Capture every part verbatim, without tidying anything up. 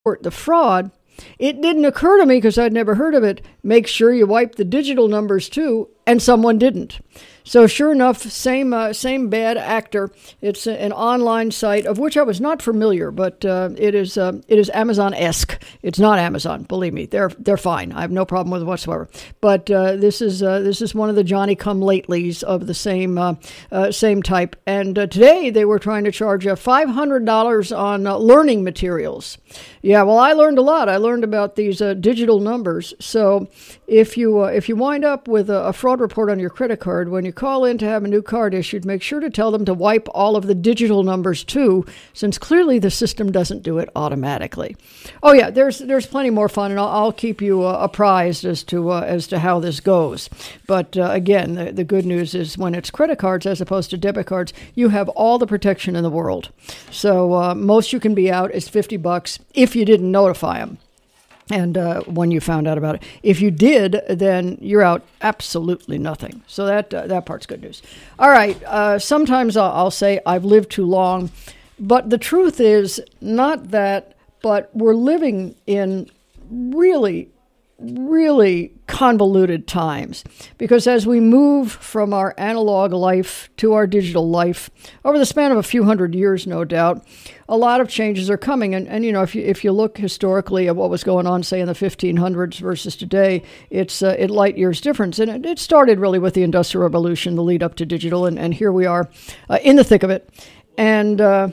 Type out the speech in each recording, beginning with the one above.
report the fraud, it didn't occur to me, because I'd never heard of it, make sure you wipe the digital numbers too, and someone didn't. So sure enough, same uh, same bad actor. It's an online site of which I was not familiar, but uh, it is uh, it is Amazon-esque. It's not Amazon, believe me. They're they're fine. I have no problem with it whatsoever. But uh, this is uh, this is one of the Johnny-come-latelys of the same uh, uh, same type. And uh, today they were trying to charge uh, five hundred dollars on uh, learning materials. Yeah, well, I learned a lot. I learned about these uh, digital numbers. So if you uh, if you wind up with a, a fraud report on your credit card, when you call in to have a new card issued, make sure to tell them to wipe all of the digital numbers too, since clearly the system doesn't do it automatically. Oh yeah, there's there's plenty more fun, and I'll, I'll keep you uh, apprised as to uh, as to how this goes. But uh, again, the, the good news is when it's credit cards as opposed to debit cards, you have all the protection in the world. So uh, most you can be out is fifty bucks if you didn't notify them. And uh, when you found out about it, if you did, then you're out absolutely nothing. So that uh, that part's good news. All right. Uh, sometimes I'll, I'll say I've lived too long, but the truth is not that, but we're living in really, really convoluted times, because as we move from our analog life to our digital life over the span of a few hundred years, no doubt, a lot of changes are coming. And, and you know, if you if you look historically at what was going on, say, in the fifteen hundreds versus today, it's uh, it light years difference. And it, it started really with the Industrial Revolution, the lead up to digital. And, and here we are uh, in the thick of it. And uh,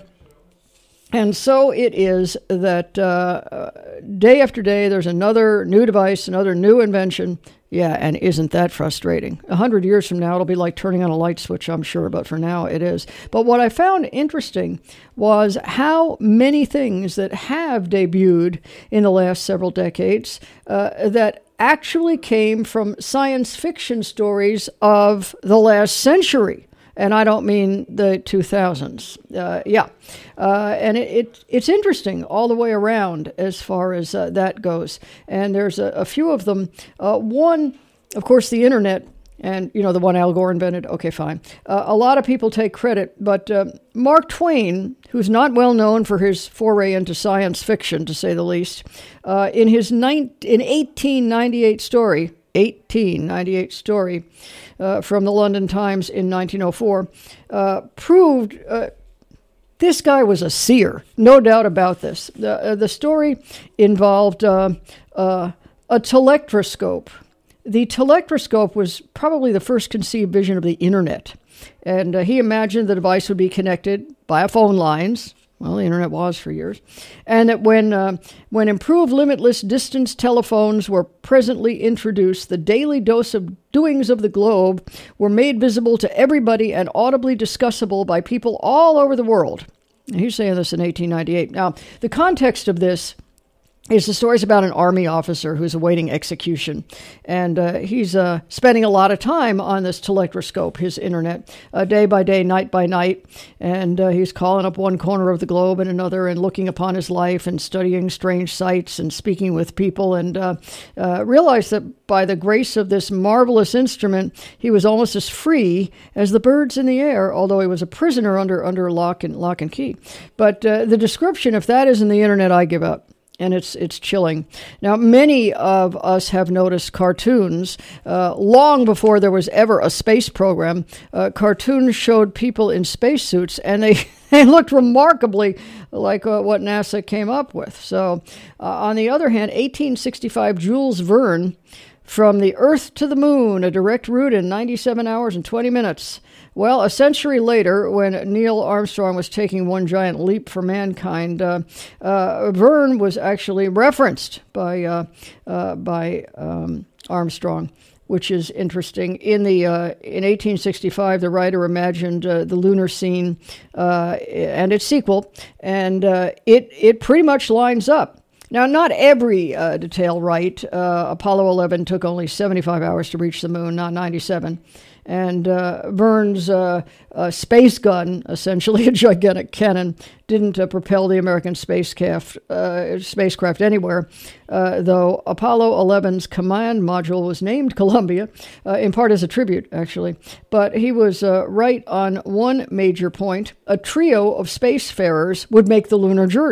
And so it is that uh, day after day, there's another new device, another new invention. Yeah, and isn't that frustrating? A hundred years from now, it'll be like turning on a light switch, I'm sure, but for now it is. But what I found interesting was how many things that have debuted in the last several decades uh, that actually came from science fiction stories of the last century. And I don't mean the two thousands. Uh, yeah. Uh, and it, it it's interesting all the way around as far as uh, that goes. And there's a, a few of them. Uh, one, of course, the internet, and, you know, the one Al Gore invented. Okay, fine. Uh, a lot of people take credit, but uh, Mark Twain, who's not well known for his foray into science fiction, to say the least, uh, in his nine, in eighteen ninety-eight story, eighteen ninety-eight story, Uh, from the London Times in nineteen oh four, uh, proved uh, this guy was a seer, no doubt about this. The, uh, the story involved uh, uh, a telectroscope. The telectroscope was probably the first conceived vision of the internet. And uh, he imagined the device would be connected via phone lines. Well, the internet was for years. And that when uh, when improved limitless distance telephones were presently introduced, the daily dose of doings of the globe were made visible to everybody and audibly discussable by people all over the world. And he's saying this in eighteen ninety-eight. Now, the context of this is the stories about an army officer who's awaiting execution. And uh, he's uh, spending a lot of time on this telectroscope, his internet, uh, day by day, night by night. And uh, he's calling up one corner of the globe and another and looking upon his life and studying strange sights and speaking with people, and uh, uh, realized that by the grace of this marvelous instrument, he was almost as free as the birds in the air, although he was a prisoner under, under lock and lock and key. But uh, the description, if that isn't the internet, I give up. And it's it's chilling. Now, many of us have noticed cartoons. Uh, long before there was ever a space program, uh, cartoons showed people in spacesuits, and they, they looked remarkably like uh, what NASA came up with. So, uh, on the other hand, eighteen sixty-five, Jules Verne, From the Earth to the Moon, a direct route in ninety-seven hours and twenty minutes. Well, a century later, when Neil Armstrong was taking one giant leap for mankind, uh, uh, Verne was actually referenced by uh, uh, by um, Armstrong, which is interesting. In the uh, in eighteen sixty-five, the writer imagined uh, the lunar scene uh, and its sequel, and uh, it it pretty much lines up. Now, not every uh, detail right. Uh, Apollo eleven took only seventy-five hours to reach the moon, not ninety-seven. And uh, Verne's uh, uh, space gun, essentially a gigantic cannon, didn't uh, propel the American spacecraft, uh, spacecraft anywhere, uh, though Apollo eleven's command module was named Columbia, uh, in part as a tribute, actually. But he was uh, right on one major point. A trio of spacefarers would make the lunar journey.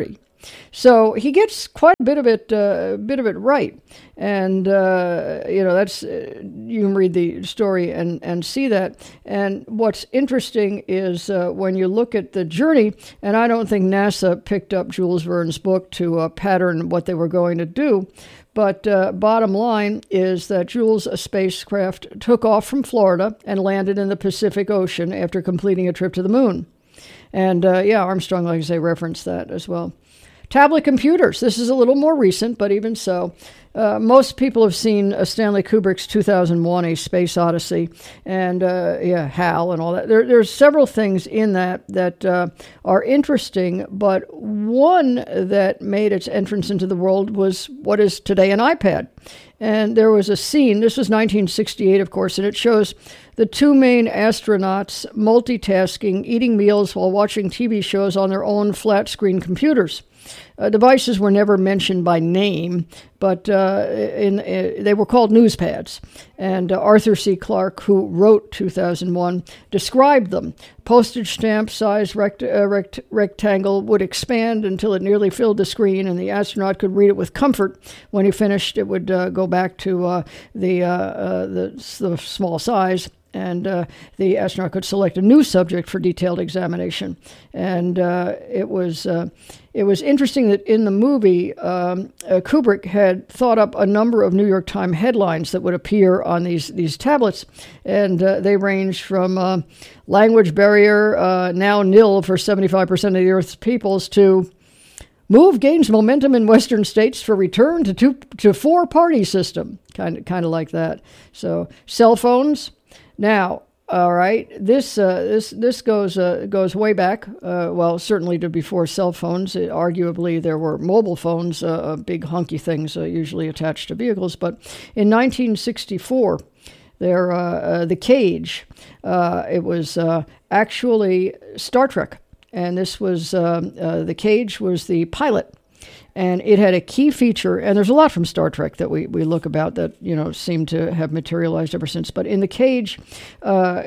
So he gets quite a bit of it, uh, a bit of it right. And, uh, you know, that's, uh, you can read the story and, and see that. And what's interesting is uh, when you look at the journey, and I don't think NASA picked up Jules Verne's book to uh, pattern what they were going to do, but uh, bottom line is that Jules' spacecraft took off from Florida and landed in the Pacific Ocean after completing a trip to the moon. And, uh, yeah, Armstrong, like I say, referenced that as well. Tablet computers. This is a little more recent, but even so. Uh, most people have seen uh, Stanley Kubrick's two thousand one, A Space Odyssey, and, uh, yeah, HAL and all that. There, there's several things in that that uh, are interesting, but one that made its entrance into the world was what is today an iPad. And there was a scene, this was nineteen sixty-eight, of course, and it shows the two main astronauts multitasking, eating meals while watching T V shows on their own flat-screen computers. Uh, devices were never mentioned by name, but uh, in, in, they were called newspads. And uh, Arthur C. Clarke, who wrote two thousand one, described them. Postage stamp size rect, uh, rect, rectangle would expand until it nearly filled the screen, and the astronaut could read it with comfort. When he finished, it would uh, go back to uh, the, uh, uh, the the small size. And uh, the astronaut could select a new subject for detailed examination. And uh, it was uh, it was interesting that in the movie, um, uh, Kubrick had thought up a number of New York Times headlines that would appear on these, these tablets. And uh, they ranged from uh, language barrier, uh, now nil for seventy-five percent of the Earth's peoples, to move gains momentum in Western states for return to two to four-party system. Kind of, kind of like that. So cell phones. Now, all right, this uh, this this goes uh, goes way back. Uh, well, certainly to before cell phones. It, arguably, there were mobile phones, uh, big hunky things, uh, usually attached to vehicles. But in nineteen sixty-four, there uh, uh, the Cage. Uh, it was uh, actually Star Trek, and this was uh, uh, the Cage was the pilot. And it had a key feature, and there's a lot from Star Trek that we, we look about that, you know, seem to have materialized ever since. But in the Cage, uh,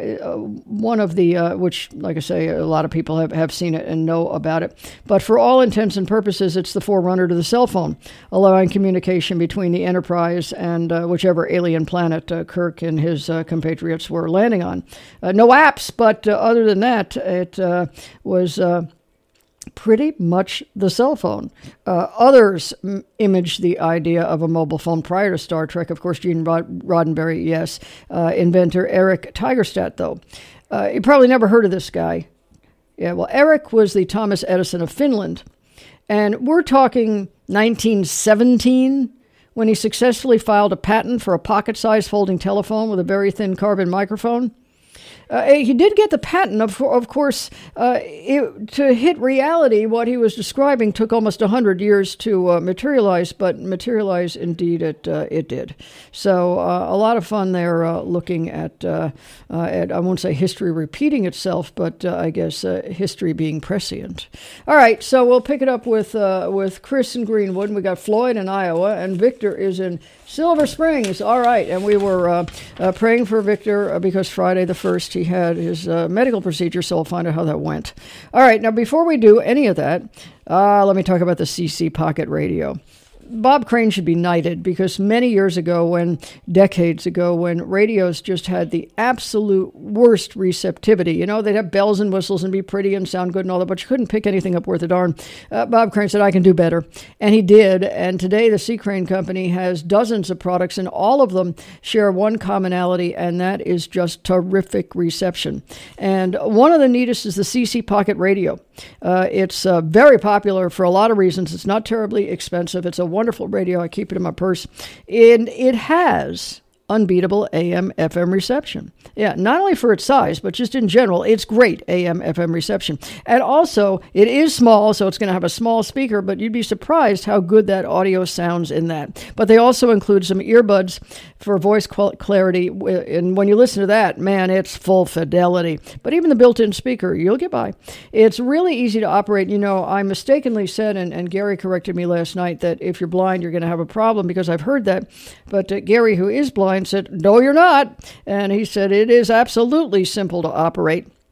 one of the, uh, which, like I say, a lot of people have, have seen it and know about it. But for all intents and purposes, it's the forerunner to the cell phone, allowing communication between the Enterprise and uh, whichever alien planet uh, Kirk and his uh, compatriots were landing on. Uh, no apps, but uh, other than that, it uh, was... Uh, pretty much the cell phone. Uh, others m- imaged the idea of a mobile phone prior to Star Trek. Of course, Gene Rod- Roddenberry, yes. Uh, inventor Eric Tigerstadt, though. Uh, you probably never heard of this guy. Yeah, well, Eric was the Thomas Edison of Finland. And we're talking nineteen seventeen when he successfully filed a patent for a pocket-sized folding telephone with a very thin carbon microphone. Uh, he did get the patent, of, of course. Uh, it, to hit reality, what he was describing took almost one hundred years to uh, materialize, but materialize indeed it uh, it did. So uh, a lot of fun there uh, looking at, uh, uh, at, I won't say history repeating itself, but uh, I guess uh, history being prescient. All right, so we'll pick it up with, uh, with Chris in Greenwood, and we got Floyd in Iowa, and Victor is in Silver Springs. All right, and we were uh, uh, praying for Victor uh, because Friday the first he had his uh, medical procedure, so we'll find out how that went. All right, now before we do any of that, uh, let me talk about the C C Pocket Radio. Bob Crane should be knighted because many years ago, when decades ago, when radios just had the absolute worst receptivity, you know, they'd have bells and whistles and be pretty and sound good and all that, but you couldn't pick anything up worth a darn. Uh, Bob Crane said, I can do better. And he did. And today the C. Crane Company has dozens of products, and all of them share one commonality, and that is just terrific reception. And one of the neatest is the C C Pocket Radio. Uh, it's uh, very popular for a lot of reasons. It's not terribly expensive. It's a wonderful radio. I keep it in my purse. And it has unbeatable A M F M reception. Yeah, not only for its size, but just in general, it's great A M F M reception. And also, it is small, so it's going to have a small speaker, but you'd be surprised how good that audio sounds in that. But they also include some earbuds for voice clarity, and when you listen to that, man, it's full fidelity. But even the built-in speaker, you'll get by. It's really easy to operate. You know, I mistakenly said, and, and Gary corrected me last night, that if you're blind, you're going to have a problem, because I've heard that. But uh, Gary, who is blind, said, no, you're not. And he said, it is absolutely simple to operate.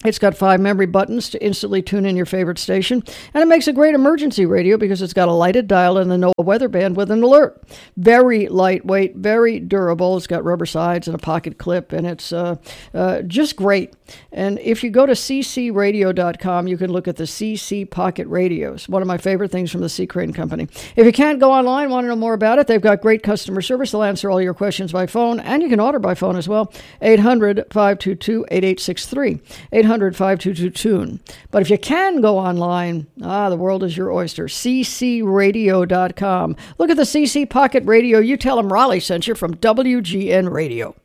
It's got five memory buttons to instantly tune in your favorite station, and it makes a great emergency radio because it's got a lighted dial and a no weather band with an alert. Very lightweight, very durable. It's got rubber sides and a pocket clip, and it's uh, uh, just great. And if you go to c c radio dot com, you can look at the C C Pocket Radios, one of my favorite things from the C. Crane Company. If you can't go online, want to know more about it, they've got great customer service. They'll answer all your questions by phone, and you can order by phone as well. eight hundred, five two two, eight eight six three. eight hundred, five two two, tune. But if you can go online, ah, the world is your oyster. c c radio dot com. Look at the C C Pocket Radio. You tell them Raleigh sent you from W G N Radio.